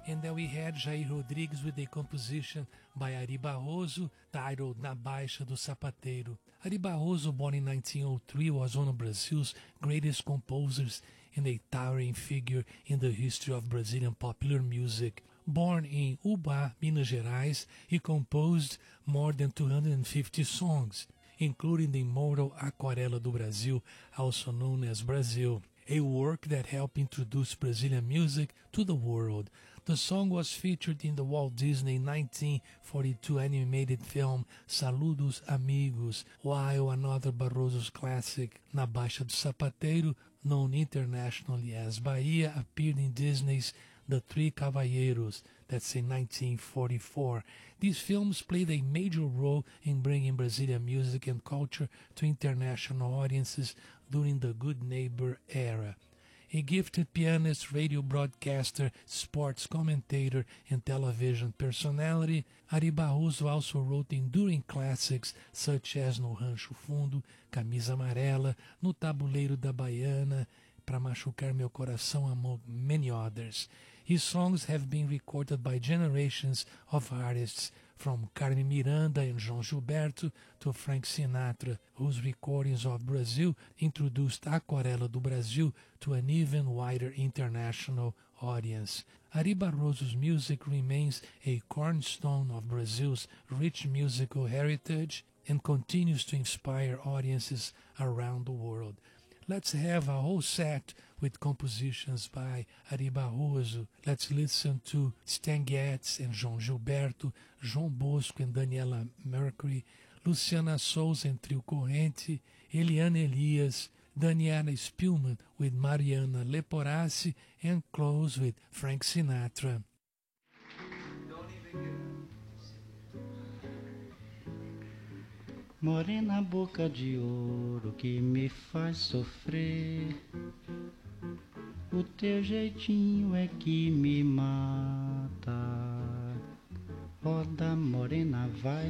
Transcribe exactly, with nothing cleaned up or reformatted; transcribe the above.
And then we had Jair Rodrigues with a composition by Ari Barroso titled Na Baixa do Sapateiro. Ari Barroso, born in nineteen oh three, was one of Brazil's greatest composers and a towering figure in the history of Brazilian popular music. Born in Ubá, Minas Gerais, he composed more than two hundred fifty songs, including the immortal Aquarela do Brasil, also known as Brasil, a work that helped introduce Brazilian music to the world. The song was featured in the Walt Disney nineteen forty-two animated film Saludos Amigos, while another Barroso's classic, Na Baixa do Sapateiro, known internationally as Bahia, appeared in Disney's The Three Cavalheiros, that's in nineteen forty-four. These films played a major role in bringing Brazilian music and culture to international audiences during the Good Neighbor era. A gifted pianist, radio broadcaster, sports commentator, and television personality, Ari Barroso also wrote enduring classics such as No Rancho Fundo, Camisa Amarela, No Tabuleiro da Baiana, Pra Machucar Meu Coração, among many others. His songs have been recorded by generations of artists, from Carmen Miranda and João Gilberto to Frank Sinatra, whose recordings of Brazil introduced Aquarela do Brasil to an even wider international audience. Ari Barroso's music remains a cornerstone of Brazil's rich musical heritage and continues to inspire audiences around the world. Let's have a whole set with compositions by Ari Barroso. Let's listen to Stan Getz and João Gilberto, João Bosco and Daniela Mercury, Luciana Souza and Trio Corrente, Eliana Elias, Daniela Spielman with Mariana Leporassi, and close with Frank Sinatra. Morena boca de ouro que me faz sofrer, o teu jeitinho é que me mata. Roda morena vai